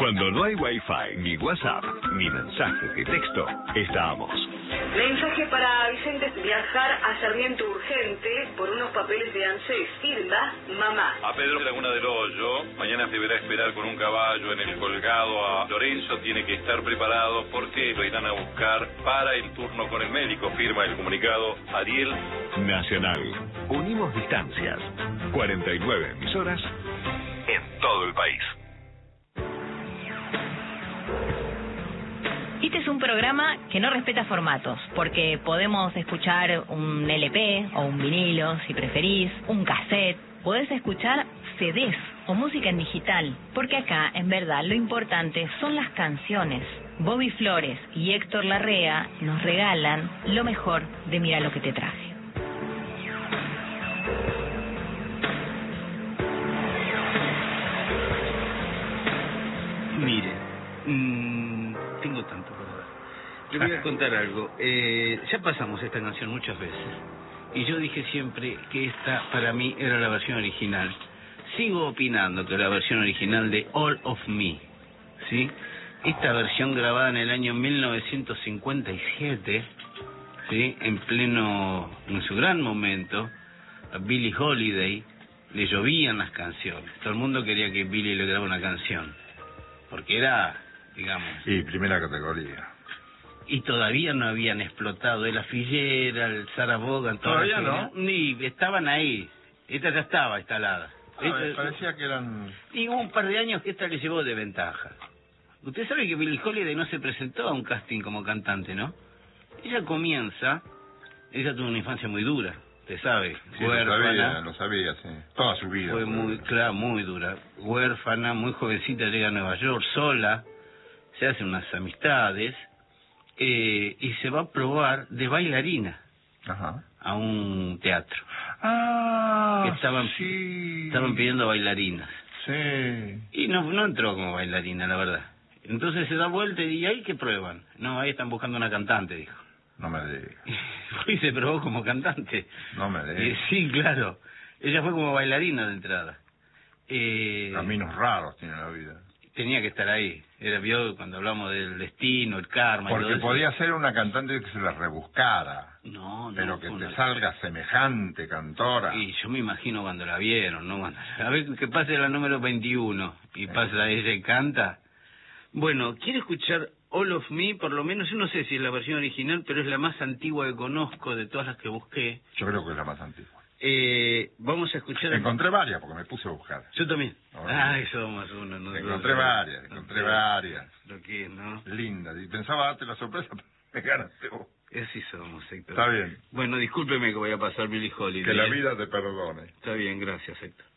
Cuando no hay Wi-Fi, ni WhatsApp, ni mensajes de texto, estábamos. Mensaje para Vicente: viajar a Sarmiento urgente por unos papeles de ANSES. Firma mamá. A Pedro Laguna del Hoyo, mañana deberá esperar con un caballo en el colgado a Lorenzo. Tiene que estar preparado porque lo irán a buscar para el turno con el médico. Firma el comunicado Ariel. Nacional. Unimos distancias. 49 emisoras en todo el país. Este es un programa que no respeta formatos, porque podemos escuchar un LP o un vinilo, si preferís, un cassette. Podés escuchar CDs o música en digital, porque acá, en verdad, lo importante son las canciones. Bobby Flores y Héctor Larrea nos regalan lo mejor de Mira lo que te traje. Mire, tengo tanto para dar. Le voy a contar algo. Ya pasamos esta canción muchas veces. Y yo dije siempre que esta, para mí, era la versión original. Sigo opinando que la versión original de All of Me, ¿sí? Esta versión grabada en el año 1957, ¿sí? En su gran momento, a Billie Holiday le llovían las canciones. Todo el mundo quería que Billie le grabara una canción. Porque era, digamos... Sí, primera categoría. Y todavía no habían explotado Ella Fitzgerald, el Sarah Vaughan... ¿Todavía no? Ni estaban ahí. Esta ya estaba instalada. Parecía que eran... Y hubo un par de años que esta le llevó de ventaja. Usted sabe que Billie Holiday no se presentó a un casting como cantante, ¿no? Ella tuvo una infancia muy dura. Usted sabe, sí, huérfana. Lo sabía, sí. Toda su vida. Fue muy dura. Huérfana, muy jovencita, llega a Nueva York sola, se hace unas amistades, y se va a probar de bailarina. Ajá. A un teatro. Ah, que estaban pidiendo bailarinas. Sí. Y no entró como bailarina, la verdad. Entonces se da vuelta y ahí que prueban. No, ahí están buscando una cantante, dijo. No me digas. Y se probó como cantante. No me digas. Sí, claro. Ella fue como bailarina de entrada. Caminos raros tiene la vida. Tenía que estar ahí. Vio cuando hablamos del destino, el karma. Porque y todo podía eso. ser una cantante que se la rebuscara. No. Pero que te salga semejante cantora. Y yo me imagino cuando la vieron, ¿no? A ver que pase la número 21 y pasa ella y canta. Bueno, ¿quiere escuchar All of Me? Por lo menos, yo no sé si es la versión original, pero es la más antigua que conozco de todas las que busqué. Yo creo que es la más antigua. Vamos a escuchar... Encontré varias, porque me puse a buscar. Yo también. Ahora, somos uno. No, encontré varias. Lo que es, ¿no? Lindas. Y pensaba darte la sorpresa, pero me ganaste vos. Así somos, Héctor. Está bien. Bueno, discúlpeme que voy a pasar Billie Holiday. Que la vida te perdone. Está bien, gracias, Héctor.